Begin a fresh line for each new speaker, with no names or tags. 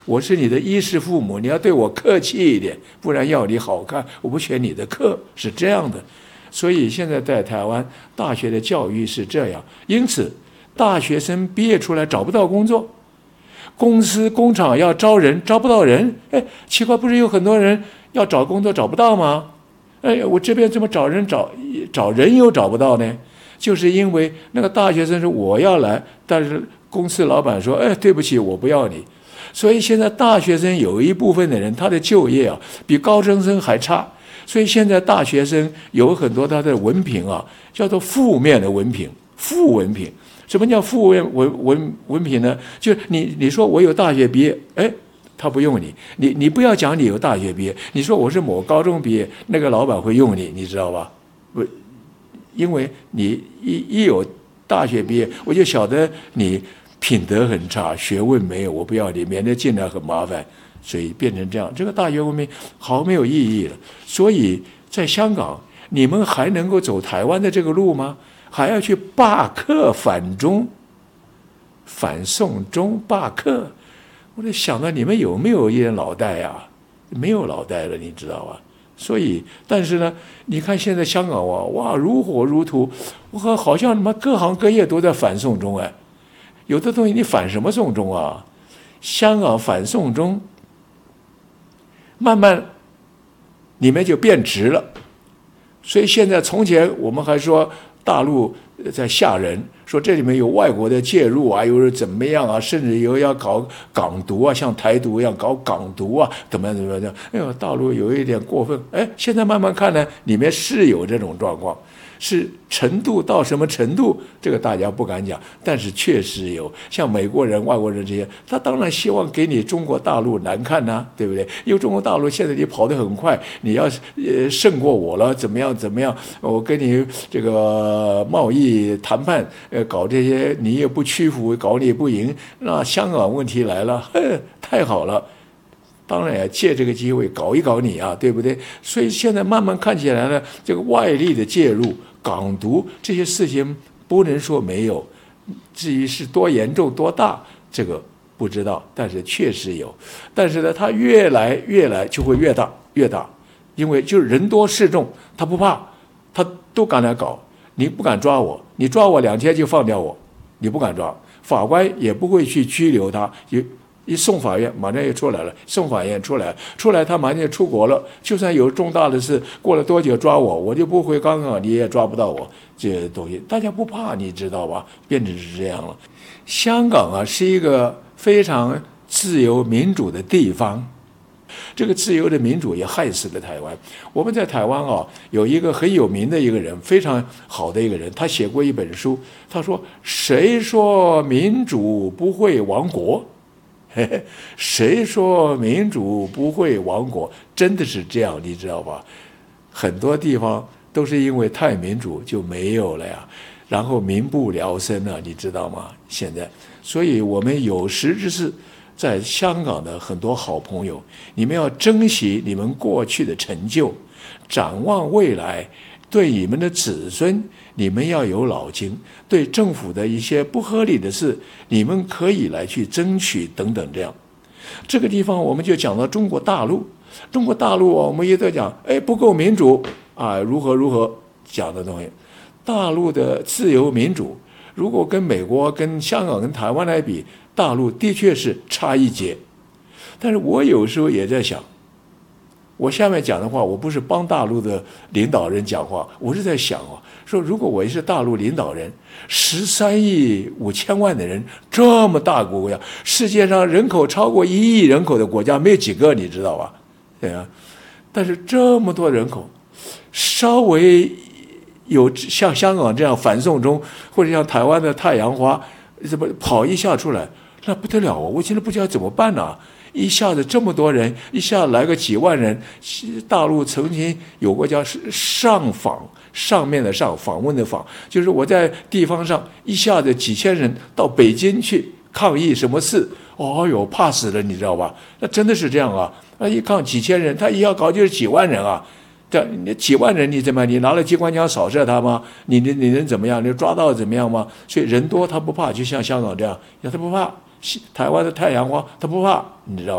我是你的衣食父母，你要对我客气一点，不然要你好看，我不选你的课，是这样的。所以现在在台湾大学的教育是这样，因此大学生毕业出来找不到工作，公司工厂要招人招不到人，哎，奇怪，不是有很多人要找工作找不到吗？哎，我这边怎么找人又找不到呢？就是因为那个大学生说我要来，但是公司老板说，哎，对不起，我不要你。所以现在大学生有一部分的人，他的就业啊比高中生还差。所以现在大学生有很多他的文凭啊，叫做负面的文凭，负文凭。什么叫负文凭呢？就是你说我有大学毕业，哎，他不用你，你不要讲你有大学毕业，你说我是某高中毕业，那个老板会用你，你知道吧？不，因为你一有大学毕业，我就晓得你品德很差，学问没有，我不要你，免得进来很麻烦，所以变成这样。这个大学文凭好没有意义了。所以在香港，你们还能够走台湾的这个路吗？还要去罢课反中、反送中罢课？我就想到你们有没有一点脑袋啊？没有脑袋了，你知道吧？所以，但是呢，你看现在香港哇，如火如荼，我靠，好像什么各行各业都在反送中哎。有的东西你反什么送中啊？香港反送中，慢慢你们就变直了。所以现在从前我们还说大陆在吓人，说这里面有外国的介入啊，又是怎么样啊，甚至有要搞港独啊，像台独一样搞港独啊，怎么样？哎呦，大陆有一点过分。哎，现在慢慢看呢，里面是有这种状况。是程度到什么程度，这个大家不敢讲，但是确实有。像美国人、外国人这些，他当然希望给你中国大陆难看呐，对不对？因为中国大陆现在你跑得很快，你要胜过我了，怎么样？我跟你这个贸易谈判，搞这些你也不屈服，搞你也不赢，那香港问题来了，太好了。当然要借这个机会搞一搞你啊，对不对？所以现在慢慢看起来呢，这个外力的介入、港独这些事情不能说没有，至于是多严重多大，这个不知道，但是确实有。但是呢，它越来就会越大，因为就是人多势众，他不怕，他都敢来搞。你不敢抓我，你抓我2天就放掉我，你不敢抓，法官也不会去拘留他。一送法院，马上又出来了。送法院出来，他马上就出国了。就算有重大的事，过了多久抓我就不回香港，你也抓不到我。这些东西大家不怕，你知道吧？变成是这样了。香港啊，是一个非常自由民主的地方。这个自由的民主也害死了台湾。我们在台湾啊，有一个很有名的一个人，非常好的一个人，他写过一本书，他说：“谁说民主不会亡国？”谁说民主不会亡国？真的是这样，你知道吧？很多地方都是因为太民主就没有了呀，然后民不聊生了，你知道吗？现在，所以我们有识之士，在香港的很多好朋友，你们要珍惜你们过去的成就，展望未来。对你们的子孙，你们要有脑筋；对政府的一些不合理的事，你们可以来去争取等等这样。这个地方我们就讲到中国大陆。中国大陆我们也在讲，不够民主啊，如何讲的东西。大陆的自由民主，如果跟美国、跟香港、跟台湾来比，大陆的确是差一截。但是我有时候也在想。我下面讲的话，我不是帮大陆的领导人讲话，我是在想说如果我是大陆领导人，13亿5千万的人，这么大国家，世界上人口超过1亿人口的国家没有几个，你知道吧？对啊，但是这么多人口，稍微有像香港这样反送中，或者像台湾的太阳花，怎么跑一下出来，那不得了啊！我现在不知道怎么办呢？一下子这么多人，一下来个几万人。大陆曾经有过叫上访，上面的上，访问的访，就是我在地方上一下子几千人到北京去抗议什么事，怕死了，你知道吧？那真的是这样啊！那一抗几千人，他一要搞就是几万人啊！你几万人你怎么样？你拿了机关枪扫射他吗？你能怎么样？你抓到怎么样吗？所以人多他不怕，就像香港这样，他不怕。台湾的太阳花他不怕，你知道。